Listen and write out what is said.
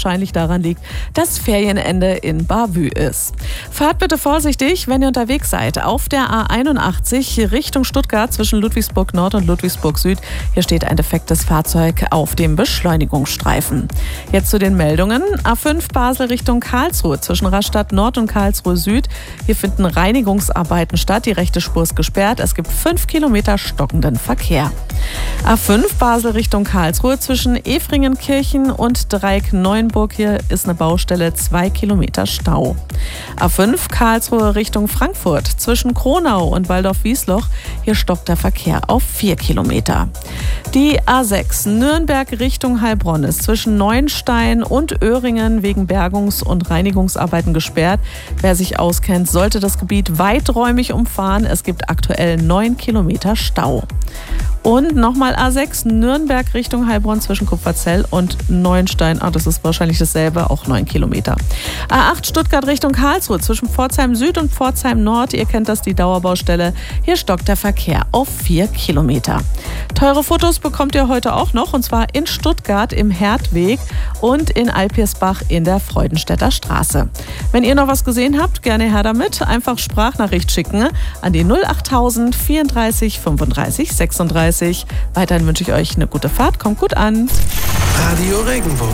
wahrscheinlich daran liegt, dass Ferienende in Bavü ist. Fahrt bitte vorsichtig, wenn ihr unterwegs seid. Auf der A81 Richtung Stuttgart zwischen Ludwigsburg Nord und Ludwigsburg Süd. Hier steht ein defektes Fahrzeug auf dem Beschleunigungsstreifen. Jetzt zu den Meldungen. A5 Basel Richtung Karlsruhe zwischen Rastatt Nord und Karlsruhe Süd. Hier finden Reinigungsarbeiten statt. Die rechte Spur ist gesperrt. Es gibt 5 Kilometer stockenden Verkehr. A5 Basel Richtung Karlsruhe zwischen Efringenkirchen und Dreieck-Neuenburg. Hier ist eine Baustelle, 2 Kilometer Stau. A5 Karlsruhe Richtung Frankfurt zwischen Kronau und Waldorf-Wiesloch. Hier stoppt der Verkehr auf 4 Kilometer. Die A6 Nürnberg Richtung Heilbronn ist zwischen Neuenstein und Öhringen wegen Bergungs- und Reinigungsarbeiten gesperrt. Wer sich auskennt, sollte das Gebiet weiträumig umfahren. Es gibt aktuell 9 Kilometer Stau. Und nochmal A6 Nürnberg Richtung Heilbronn zwischen Kupferzell und Neuenstein. Das ist wahrscheinlich dasselbe, auch 9 Kilometer. A8 Stuttgart Richtung Karlsruhe zwischen Pforzheim Süd und Pforzheim Nord. Ihr kennt das, die Dauerbaustelle. Hier stockt der Verkehr auf 4 Kilometer. Teure Fotos bekommt ihr heute auch noch, und zwar in Stuttgart im Herdweg und in Alpirsbach in der Freudenstädter Straße. Wenn ihr noch was gesehen habt, gerne her damit. Einfach Sprachnachricht schicken an die 08000 34 35 36. Weiterhin wünsche ich euch eine gute Fahrt. Kommt gut an. Radio Regenbogen.